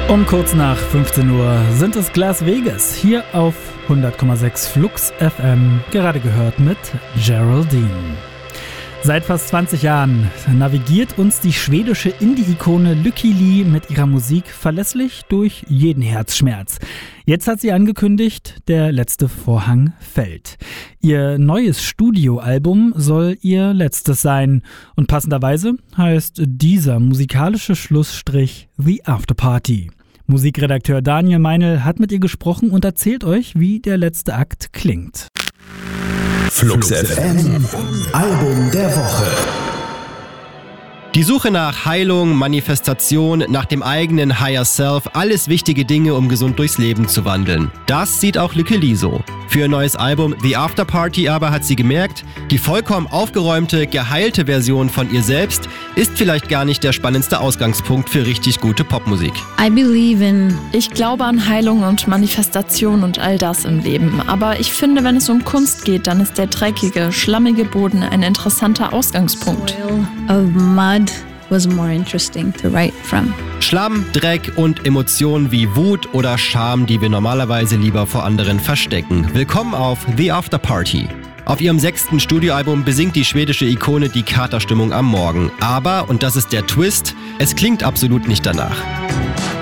Um kurz nach 15 Uhr sind es Las Vegas, hier auf 100,6 Flux FM, gerade gehört mit Geraldine. Seit fast 20 Jahren navigiert uns die schwedische Indie-Ikone Lykke Li mit ihrer Musik verlässlich durch jeden Herzschmerz. Jetzt hat sie angekündigt, der letzte Vorhang fällt. Ihr neues Studioalbum soll ihr letztes sein. Und passenderweise heißt dieser musikalische Schlussstrich The After Party. Musikredakteur Daniel Meinl hat mit ihr gesprochen und erzählt euch, wie der letzte Akt klingt. Flux FM, Album der Woche. Die Suche nach Heilung, Manifestation, nach dem eigenen Higher Self, alles wichtige Dinge, um gesund durchs Leben zu wandeln. Das sieht auch Lykke Li so. Für ihr neues Album The After Party aber hat sie gemerkt, die vollkommen aufgeräumte, geheilte Version von ihr selbst ist vielleicht gar nicht der spannendste Ausgangspunkt für richtig gute Popmusik. Ich glaube an Heilung und Manifestation und all das im Leben. Aber ich finde, wenn es um Kunst geht, dann ist der dreckige, schlammige Boden ein interessanter Ausgangspunkt. Was more interesting to write from. Schlamm, Dreck und Emotionen wie Wut oder Scham, die wir normalerweise lieber vor anderen verstecken. Willkommen auf The After Party. Auf ihrem 6. Studioalbum besingt die schwedische Ikone die Katerstimmung am Morgen. Aber, und das ist der Twist, es klingt absolut nicht danach.